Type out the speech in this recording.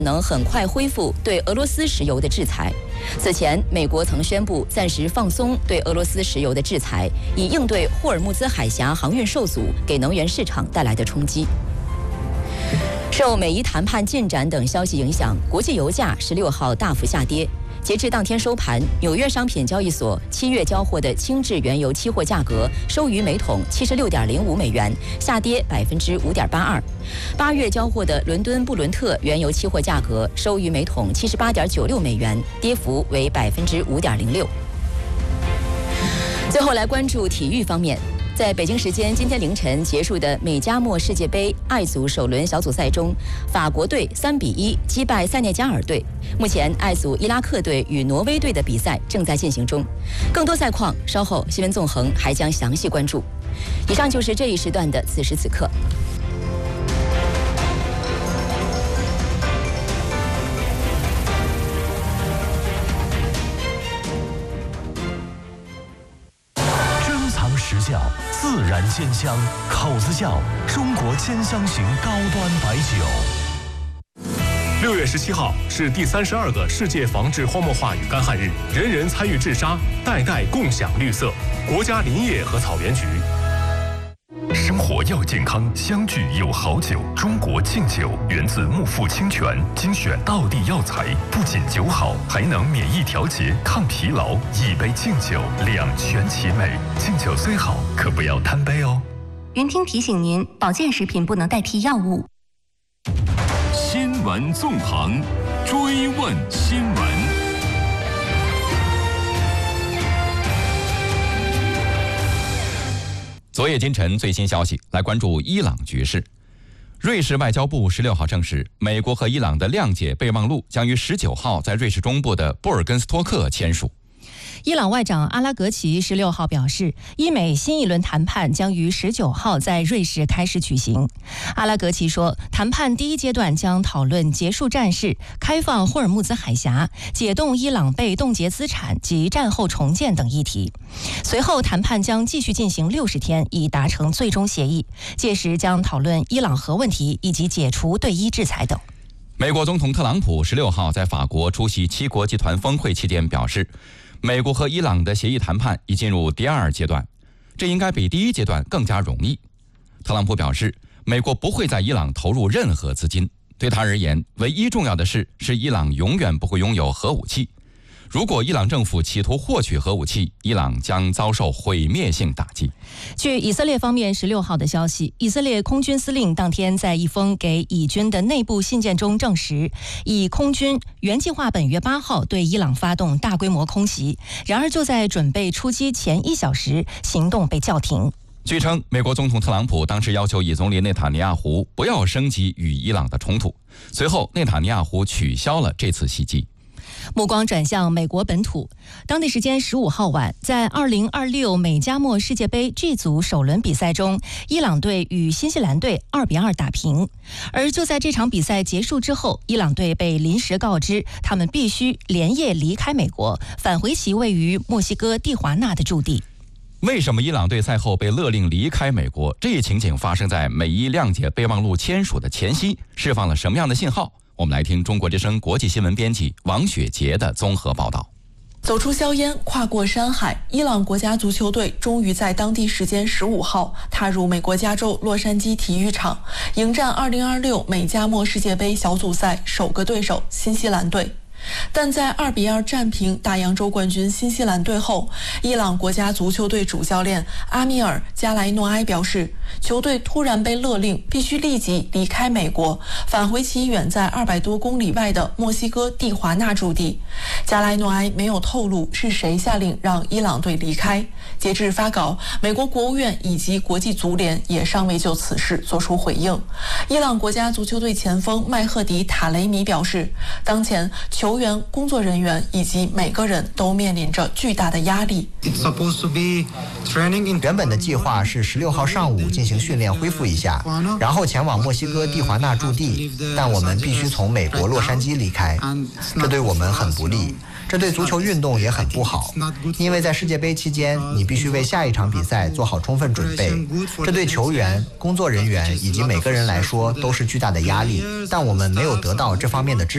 能很快恢复对俄罗斯石油的制裁。此前，美国曾宣布暂时放松对俄罗斯石油的制裁，以应对霍尔木兹海峡航运受阻给能源市场带来的冲击。受美伊谈判进展等消息影响，国际油价16号大幅下跌。截至当天收盘，纽约商品交易所7月交货的轻质原油期货价格收于每桶76.05美元，下跌5.82%。8月交货的伦敦布伦特原油期货价格收于每桶78.96美元，跌幅为5.06%。最后来关注体育方面。在北京时间今天凌晨结束的美加墨世界杯爱组首轮小组赛中，法国队3-1击败塞内加尔队。目前，爱组伊拉克队与挪威队的比赛正在进行中。更多赛况，稍后新闻纵横还将详细关注。以上就是这一时段的此时此刻。 时效自然鲜香，口子窖中国兼香型高端白酒。 6月17号是第32个世界防治荒漠化与干旱日，人人参与治沙，代代共享绿色。国家林业和草原局。 生活要健康，相聚有好酒。中国劲酒源自木富清泉，精选道地药材，不仅酒好，还能免疫调节、抗疲劳。一杯劲酒，两全其美。劲酒虽好，可不要贪杯哦。 云听提醒您，保健食品不能代替药物。 新闻纵横，追问新闻。 昨夜今晨最新消息，来关注伊朗局势。瑞士外交部16号证实，美国和伊朗的谅解备忘录将于19号在瑞士中部的布尔根斯托克签署。 伊朗外长阿拉格齐16号表示，伊美新一轮谈判将于19号在瑞士开始举行。阿拉格齐说，谈判第一阶段将讨论结束战事、开放霍尔木兹海峡、解冻伊朗被冻结资产及战后重建等议题。随后，谈判将继续进行60天，以达成最终协议。届时将讨论伊朗核问题以及解除对伊制裁等。 美国总统特朗普16号在法国出席7国集团峰会期间表示，美国和伊朗的协议谈判已进入第2阶段，这应该比第1阶段更加容易。特朗普表示，美国不会在伊朗投入任何资金，对他而言，唯一重要的事是伊朗永远不会拥有核武器。如果伊朗政府企图获取核武器，伊朗将遭受毁灭性打击。 据以色列方面16号的消息，以色列空军司令当天在一封给以军的内部信件中证实，以空军原计划本月8号对伊朗发动大规模空袭，然而就在准备出击前1小时，行动被叫停。 据称，美国总统特朗普当时要求以总理内塔尼亚胡不要升级与伊朗的冲突，随后内塔尼亚胡取消了这次袭击。 目光转向美国本土，当地时间15号晚，在2026美加墨世界杯 G 组首轮比赛中，伊朗队与新西兰队2-2打平。而就在这场比赛结束之后，伊朗队被临时告知，他们必须连夜离开美国，返回其位于墨西哥蒂华纳的驻地。 为什么伊朗队赛后被勒令离开美国？这一情景发生在美伊谅解备忘录签署的前夕，释放了什么样的信号？我们来听中国之声国际新闻编辑王雪杰的综合报道。 走出硝烟，跨过山海，伊朗国家足球队终于在当地时间15号踏入美国加州洛杉矶体育场，迎战2026美加墨世界杯小组赛首个对手新西兰队。但在2-2战平大洋洲冠军新西兰队后，伊朗国家足球队主教练阿米尔·加莱诺埃表示，球队突然被勒令必须立即离开美国，返回其远在200多公里外的墨西哥蒂华纳驻地。加莱诺埃没有透露是谁下令让伊朗队离开。截至发稿，美国国务院以及国际足联也尚未就此事作出回应。伊朗国家足球队前锋麦赫迪·塔雷米表示，当前球员、工作人员以及每个人都面临着巨大的压力。 原本的计划是16号上午进行训练恢复一下，然后前往墨西哥蒂华纳驻地，但我们必须从美国洛杉矶离开，这对我们很不利。这对足球运动也很不好，因为在世界杯期间，你必须为下一场比赛做好充分准备。这对球员、工作人员以及每个人来说都是巨大的压力，但我们没有得到这方面的支持。